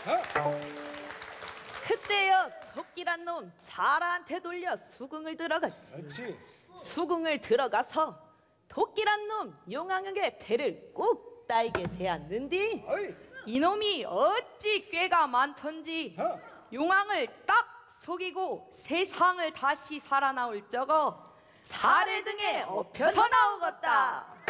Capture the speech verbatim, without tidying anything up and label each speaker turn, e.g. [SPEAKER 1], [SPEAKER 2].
[SPEAKER 1] 그때여 토끼란 놈 자라한테 돌려 수궁을 들어갔지.
[SPEAKER 2] 그렇지.
[SPEAKER 1] 수궁을 들어가서 토끼란 놈 용왕에게 배를 꼭 따이게 되었는디
[SPEAKER 2] 어이.
[SPEAKER 3] 이놈이 어찌 꾀가 많던지
[SPEAKER 2] 어.
[SPEAKER 3] 용왕을 딱 속이고 세상을 다시 살아나올 적어 자레 등에 엎혀서 나오겠다.